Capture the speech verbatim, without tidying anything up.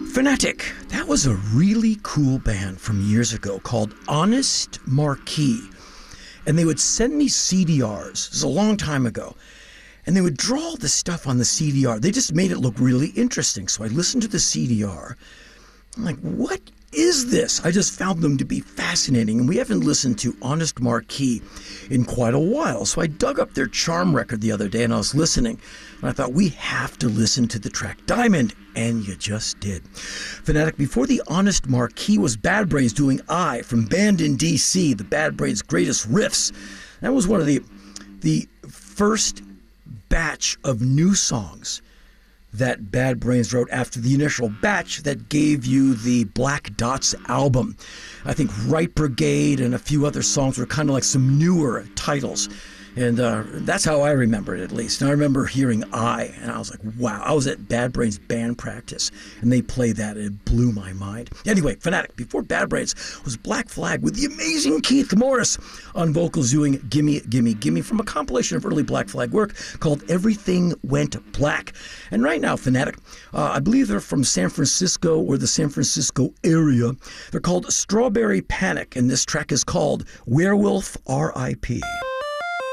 Fanatic, that was a really cool band from years ago called Honest Marquee. And they would send me C D Rs. This is a long time ago. And they would draw all the stuff on the C D R. They just made it look really interesting. So I listened to the C D R. I'm like, what is this? I just found them to be fascinating. And we haven't listened to Honest Marquee in quite a while. So I dug up their Charm record the other day and I was listening. And I thought, we have to listen to the track Diamond. And you just did. Fanatic, before the Honest Marquee was Bad Brains doing I from Band in D C, the Bad Brains' greatest riffs. That was one of the, the first batch of new songs that Bad Brains wrote after the initial batch that gave you the Black Dots album. I think Right Brigade and a few other songs were kind of like some newer titles. And uh, that's how I remember it, at least. And I remember hearing I, and I was like, wow. I was at Bad Brains band practice, and they played that, and it blew my mind. Anyway, Fanatic, before Bad Brains was Black Flag with the amazing Keith Morris on vocals doing Gimme, Gimme, Gimme from a compilation of early Black Flag work called Everything Went Black. And right now, Fanatic, uh, I believe they're from San Francisco or the San Francisco area. They're called Strawberry Panic, and this track is called Werewolf R I P